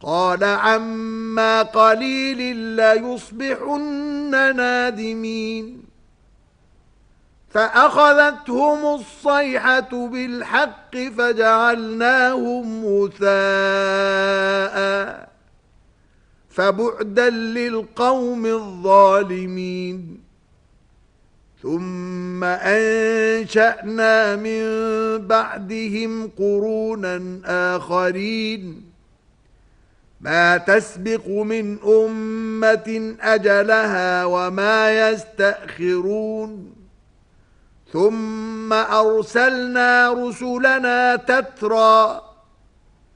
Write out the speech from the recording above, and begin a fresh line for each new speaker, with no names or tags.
قال عما قليل ليصبحن نادمين فأخذتهم الصيحة بالحق فجعلناهم غثاء فبعدا للقوم الظالمين ثم أنشأنا من بعدهم قرونا آخرين ما تسبق من أمة أجلها وما يستأخرون ثم أرسلنا رسلنا تترى